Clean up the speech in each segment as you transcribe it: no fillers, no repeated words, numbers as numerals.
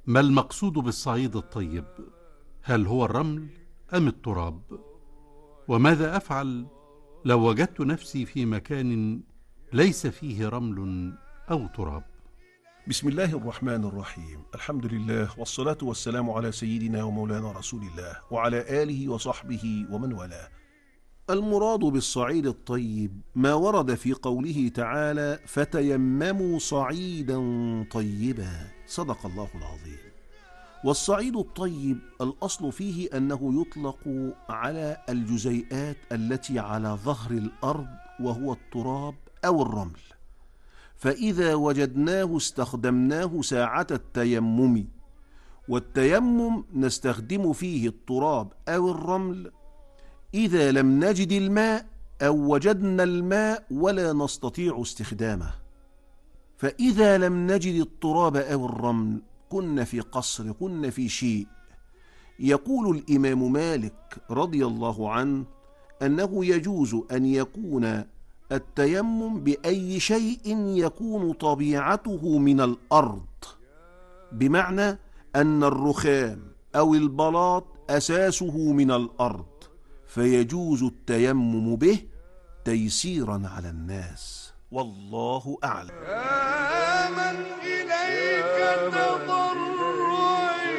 ما المقصود بالصعيد الطيب؟ هل هو الرمل أم التراب؟ وماذا أفعل لو وجدت نفسي في مكان ليس فيه رمل أو تراب؟ بسم الله الرحمن الرحيم. الحمد لله والصلاة والسلام على سيدنا ومولانا رسول الله وعلى آله وصحبه ومن والاه. المراد بالصعيد الطيب ما ورد في قوله تعالى: فتيمموا صعيدا طيبا. صدق الله العظيم. والصعيد الطيب الأصل فيه أنه يطلق على الجزيئات التي على ظهر الأرض، وهو التراب أو الرمل، فإذا وجدناه استخدمناه ساعة التيمم. والتيمم نستخدم فيه التراب أو الرمل إذا لم نجد الماء أو وجدنا الماء ولا نستطيع استخدامه. فإذا لم نجد التراب أو الرمل كنا في قصر، كنا في شيء. يقول الإمام مالك رضي الله عنه أنه يجوز أن يكون التيمم بأي شيء يكون طبيعته من الأرض، بمعنى أن الرخام أو البلاط أساسه من الأرض، فيجوز التيمم به تيسيرا على الناس، والله أعلم. يا من إليك تضرعي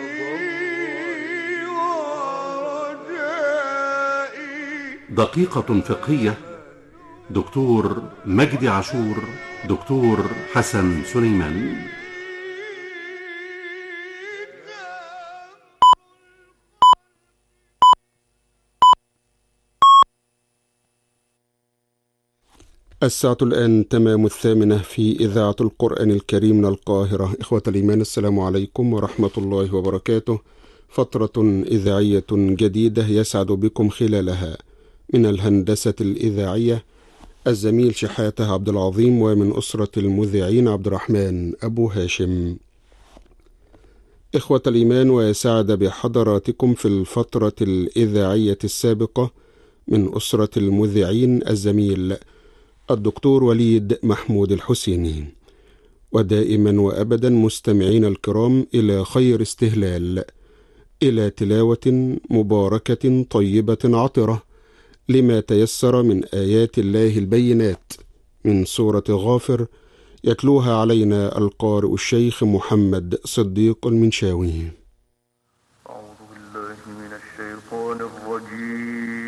ورجائي. دقيقة فقهية، دكتور مجدي عاشور، دكتور حسن سليمان. الساعة الآن تمام 8 في إذاعة القرآن الكريم من القاهرة. إخوة الإيمان، السلام عليكم ورحمة الله وبركاته. فترة إذاعية جديدة يسعد بكم خلالها. من الهندسة الإذاعية الزميل شحاتة عبد العظيم، ومن أسرة المذيعين عبد الرحمن أبو هاشم. إخوة الإيمان، ويسعد بحضراتكم في الفترة الإذاعية السابقة من أسرة المذيعين الزميل الدكتور وليد محمود الحسيني. ودائما وأبدا مستمعين الكرام إلى خير استهلال، إلى تلاوة مباركة طيبة عطرة لما تيسر من آيات الله البينات من سورة غافر، يتلوها علينا القارئ الشيخ محمد صديق المنشاوي.